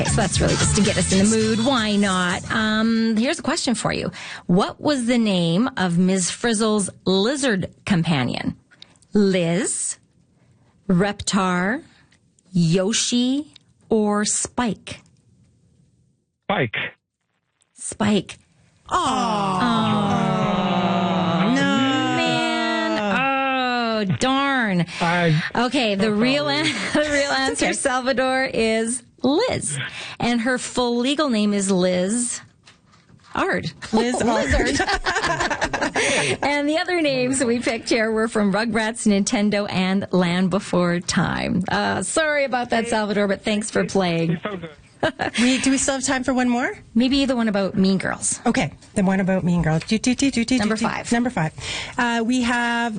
So that's really just to get us in the mood. Why not? Here's a question for you. What was the name of Ms. Frizzle's lizard companion? Liz, Reptar, Yoshi, or Spike? Spike. Spike. Darn. Okay, the real answer, Salvador, is Liz. And her full legal name is Liz Ard. Liz Ard. And the other names we picked here were from Rugrats, Nintendo, and Land Before Time. Sorry about that, Salvador, but thanks for playing. Do we still have time for one more? Maybe the one about Mean Girls. Okay, the one about Mean Girls. Number 5. Number 5. We have